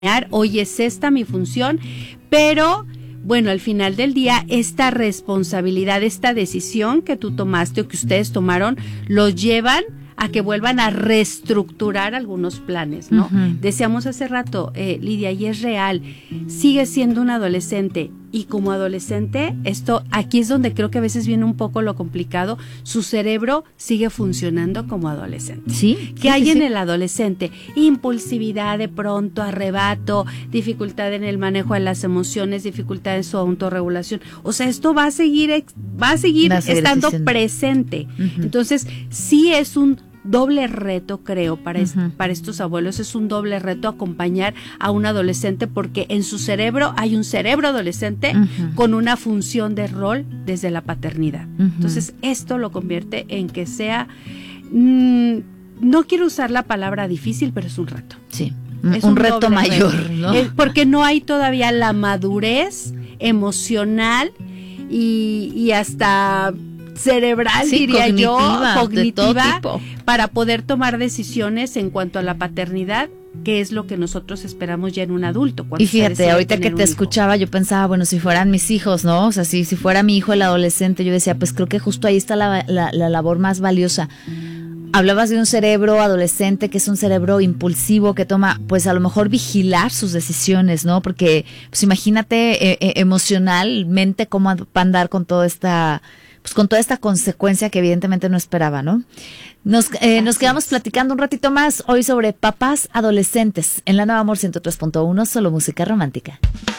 hoy es esta mi función, pero bueno, al final del día, esta responsabilidad, esta decisión que tú tomaste o que ustedes tomaron, los llevan a que vuelvan a reestructurar algunos planes, ¿no? Decíamos hace rato, Lidia, y es real, sigue siendo un adolescente, y como adolescente, aquí es donde creo que a veces viene un poco lo complicado, su cerebro sigue funcionando como adolescente. ¿Sí? ¿Qué hay en el adolescente? Impulsividad de pronto, arrebato, dificultad en el manejo de las emociones, dificultad en su autorregulación. O sea, esto va a seguir estando presente. Entonces, sí es un doble reto, creo, para estos abuelos, es un doble reto acompañar a un adolescente, porque en su cerebro hay un cerebro adolescente con una función de rol desde la paternidad. Entonces, esto lo convierte en que sea, no quiero usar la palabra difícil, pero es un reto. Sí, es un reto mayor, ¿no? Porque no hay todavía la madurez emocional y hasta cerebral, diría cognitiva, para poder tomar decisiones en cuanto a la paternidad, que es lo que nosotros esperamos ya en un adulto. Y fíjate, ahorita que te escuchaba, yo pensaba, bueno, si fueran mis hijos, ¿no? O sea, si fuera mi hijo el adolescente, yo decía, pues creo que justo ahí está la labor más valiosa. Hablabas de un cerebro adolescente que es un cerebro impulsivo, que toma, pues a lo mejor vigilar sus decisiones, ¿no? Porque, pues imagínate emocionalmente cómo va a andar con toda esta consecuencia que evidentemente no esperaba, ¿no? Nos quedamos platicando un ratito más hoy sobre papás adolescentes en La Nueva Amor 103.1, solo música romántica.